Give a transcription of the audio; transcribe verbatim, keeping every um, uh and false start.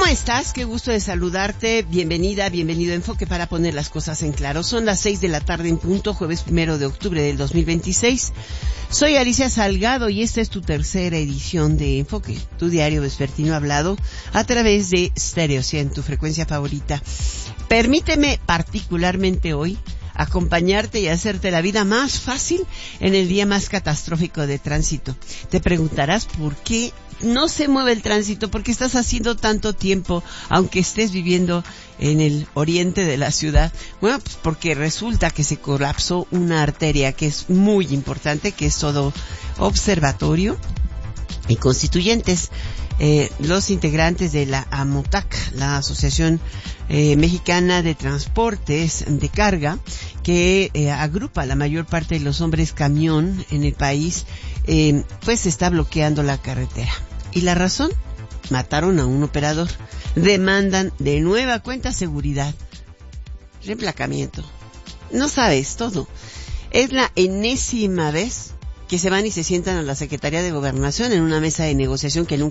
estás? Qué gusto de saludarte. Bienvenida, bienvenido a Enfoque para poner las cosas en claro. Son las seis de la tarde en punto, jueves primero de octubre del dos mil veintiséis. Soy Alicia Salgado y esta es tu tercera edición de Enfoque, tu diario vespertino hablado a través de Stereo cien, tu frecuencia favorita. Permíteme particularmente hoy acompañarte y hacerte la vida más fácil en el día más catastrófico de tránsito. Te preguntarás por qué no se mueve el tránsito, por qué estás haciendo tanto tiempo, aunque estés viviendo en el oriente de la ciudad. Bueno, pues porque resulta que se colapsó una arteria que es muy importante, que es todo Observatorio y Constituyentes. Eh, los integrantes de la AMOTAC, la Asociación eh, Mexicana de Transportes de Carga, que eh, agrupa la mayor parte de los hombres camión en el país, eh, pues está bloqueando la carretera. ¿Y la razón? Mataron a un operador. Demandan de nueva cuenta seguridad, reemplacamiento. No sabes todo. Es la enésima vez que se van y se sientan a la Secretaría de Gobernación en una mesa de negociación que nunca